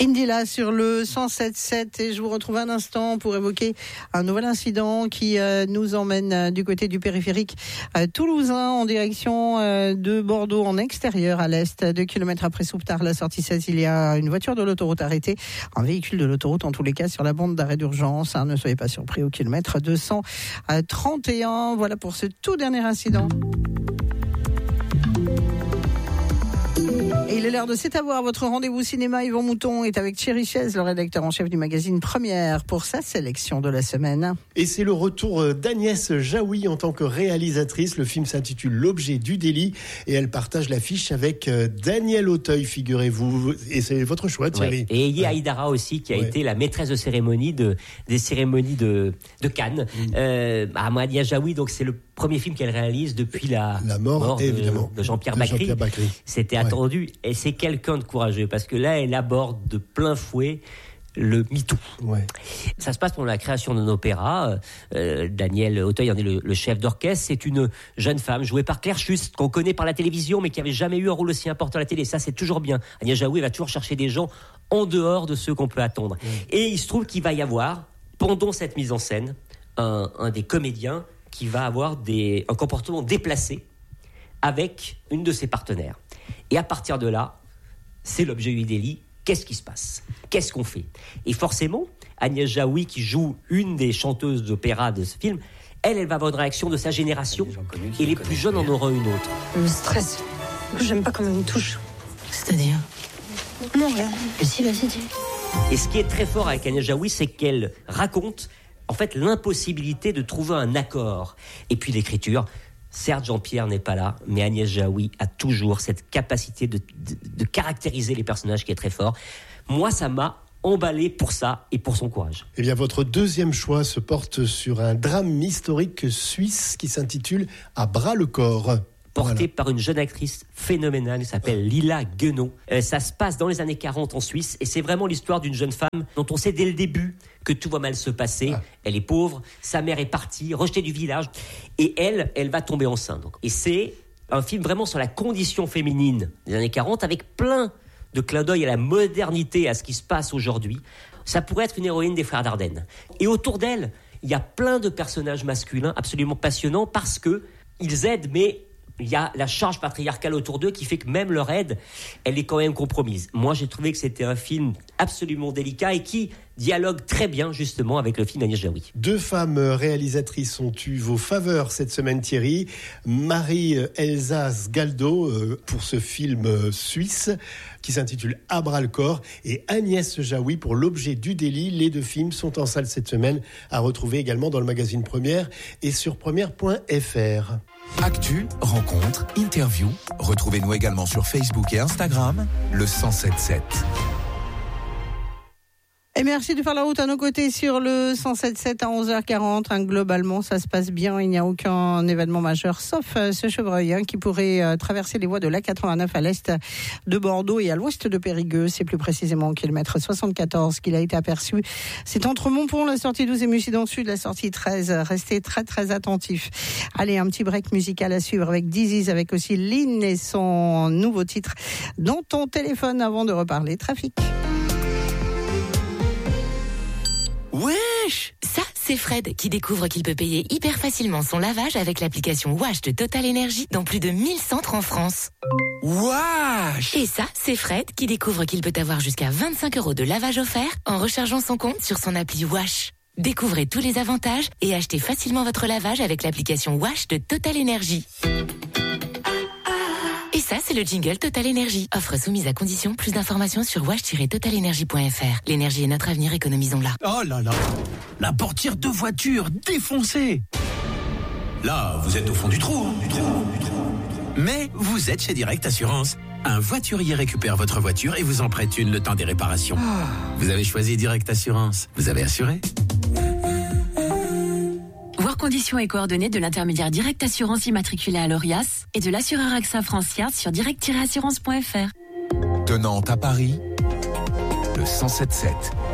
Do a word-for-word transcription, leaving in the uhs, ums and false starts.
Indila sur le cent sept sept et je vous retrouve un instant pour évoquer un nouvel incident qui euh, nous emmène euh, du côté du périphérique euh, toulousain en direction euh, de Bordeaux en extérieur à l'est. Deux kilomètres après Souptard, la sortie seize, il y a une voiture de l'autoroute arrêtée, un véhicule de l'autoroute en tous les cas sur la bande d'arrêt d'urgence. Hein, ne soyez pas surpris au kilomètre deux cent trente et un. Voilà pour ce tout dernier incident. Et il est l'heure de C'est à voir. Votre rendez-vous cinéma Yvon Mouton est avec Thierry Chaise, le rédacteur en chef du magazine Première, pour sa sélection de la semaine. Et c'est le retour d'Agnès Jaoui en tant que réalisatrice. Le film s'intitule L'objet du délit et elle partage l'affiche avec Daniel Auteuil, figurez-vous. Et c'est votre choix, Thierry. Ouais. Et Eya Aïdara aussi, qui a ouais. été la maîtresse de cérémonie de, des cérémonies de, de Cannes. Mmh. Euh, bah, Agnès Jaoui, donc c'est le premier film qu'elle réalise depuis la, la mort, mort évidemment, de, de Jean-Pierre de Bacri. Jean-Pierre Bacri. C'était ouais. attendu. Et c'est quelqu'un de courageux parce que là, elle aborde de plein fouet le MeToo. Ouais. Ça se passe pendant la création d'un opéra. Euh, Daniel Auteuil en est le, le chef d'orchestre. C'est une jeune femme jouée par Claire Schust, qu'on connaît par la télévision, mais qui n'avait jamais eu un rôle aussi important à la télé. Ça, c'est toujours bien. Agnès Jaoui va toujours chercher des gens en dehors de ceux qu'on peut attendre. Ouais. Et il se trouve qu'il va y avoir, pendant cette mise en scène, un, un des comédiens qui va avoir des, un comportement déplacé avec une de ses partenaires. Et à partir de là, c'est l'objet du délit. Qu'est-ce qui se passe ? Qu'est-ce qu'on fait ? Et forcément, Agnès Jaoui, qui joue une des chanteuses d'opéra de ce film, elle, elle va avoir une réaction de sa génération, et les plus jeunes en auront une autre. Le stress. J'aime pas quand on me touche. C'est-à-dire ? Non, rien. Mais si, vas-y, dis. Et ce qui est très fort avec Agnès Jaoui, c'est qu'elle raconte en fait l'impossibilité de trouver un accord. Et puis l'écriture, certes Jean-Pierre n'est pas là, mais Agnès Jaoui a toujours cette capacité de, de, de caractériser les personnages qui est très fort. Moi, ça m'a emballé pour ça et pour son courage. Eh bien, votre deuxième choix se porte sur un drame historique suisse qui s'intitule « À bras le corps ». Porté voilà. par une jeune actrice phénoménale qui s'appelle Lila Guenot. Euh, ça se passe dans les années quarante en Suisse et c'est vraiment l'histoire d'une jeune femme dont on sait dès le début que tout va mal se passer. Ah. Elle est pauvre, sa mère est partie, rejetée du village et elle, elle va tomber enceinte. Donc. Et c'est un film vraiment sur la condition féminine des années quarante avec plein de clins d'œil à la modernité, à ce qui se passe aujourd'hui. Ça pourrait être une héroïne des Frères Dardenne. Et autour d'elle, il y a plein de personnages masculins absolument passionnants parce que ils aident, mais il y a la charge patriarcale autour d'eux qui fait que même leur aide, elle est quand même compromise. Moi, j'ai trouvé que c'était un film absolument délicat et qui dialogue très bien justement avec le film d'Agnès Jaoui. Deux femmes réalisatrices ont eu vos faveurs cette semaine, Thierry. Marie-Elsa Sgaldo euh, pour ce film euh, suisse qui s'intitule « À bras le corps » et Agnès Jaoui pour L'objet du délit. Les deux films sont en salle cette semaine, à retrouver également dans le magazine Première et sur première point f r. Actu, rencontres, interviews. Retrouvez-nous également sur Facebook et Instagram, le cent sept sept. Et merci de faire la route à nos côtés sur le cent sept sept à onze heures quarante. Hein, globalement, ça se passe bien. Il n'y a aucun événement majeur, sauf euh, ce chevreuil hein, qui pourrait euh, traverser les voies de l'A quatre-vingt-neuf à l'est de Bordeaux et à l'ouest de Périgueux. C'est plus précisément au kilomètre soixante-quatorze qu'il a été aperçu. C'est entre Montpont, la sortie douze et Mucident Sud, la sortie treize. Restez très très attentifs. Allez, un petit break musical à suivre avec Dizzy, avec aussi Lynn et son nouveau titre dans ton téléphone avant de reparler trafic. Wesh! Ça, c'est Fred qui découvre qu'il peut payer hyper facilement son lavage avec l'application Wash de Total Energy dans plus de mille centres en France. Wesh! Et ça, c'est Fred qui découvre qu'il peut avoir jusqu'à vingt-cinq euros de lavage offert en rechargeant son compte sur son appli Wash. Découvrez tous les avantages et achetez facilement votre lavage avec l'application Wash de Total Energy. Et ça, c'est le jingle Total Energy. Offre soumise à condition. Plus d'informations sur wash tiret total energy point f r. L'énergie est notre avenir, économisons-la. Oh là là, la portière de voiture défoncée. Là, vous êtes au fond du trou, hein, du trou, du trou. Mais vous êtes chez Direct Assurance. Un voiturier récupère votre voiture et vous en prête une le temps des réparations. Oh. Vous avez choisi Direct Assurance. Vous avez assuré ? Voir conditions et coordonnées de l'intermédiaire Direct Assurance immatriculé à l'Orias et de l'assureur A X A France-Yard sur direct tiret assurance point f r. De Nantes à Paris, le cent sept sept.